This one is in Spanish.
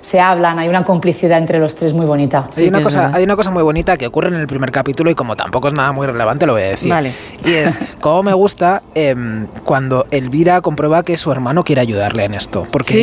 se hablan, hay una complicidad entre los tres muy bonita. Sí, hay una cosa muy bonita que ocurre en el primer capítulo y como tampoco es nada muy relevante lo voy a decir. Vale. Y es cómo me gusta cuando Elvira comprueba que su hermano quiere ayudarle en esto. Porque